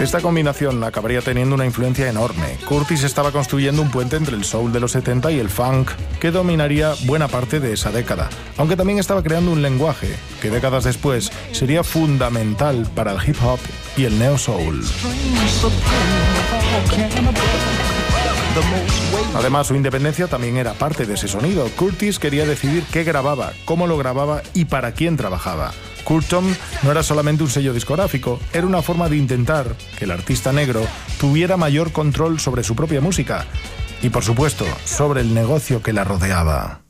Esta combinación acabaría teniendo una influencia enorme. Curtis estaba construyendo un puente entre el soul de los 70 y el funk, que dominaría buena parte de esa década, aunque también estaba creando un lenguaje que décadas después sería fundamental para el hip hop y el neo soul. Además, su independencia también era parte de ese sonido. Curtis quería decidir qué grababa, cómo lo grababa y para quién trabajaba. Curtom no era solamente un sello discográfico, era una forma de intentar que el artista negro tuviera mayor control sobre su propia música y, por supuesto, sobre el negocio que la rodeaba.